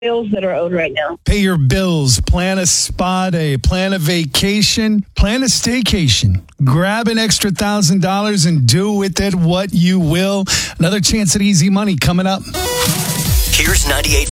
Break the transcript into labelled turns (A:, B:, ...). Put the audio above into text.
A: bills that are owed right now.
B: Pay your bills, plan a spa day, plan a vacation, plan a staycation. Grab an extra $1,000 and do with it what you will. Another chance at easy money coming up.
C: Here's 98.5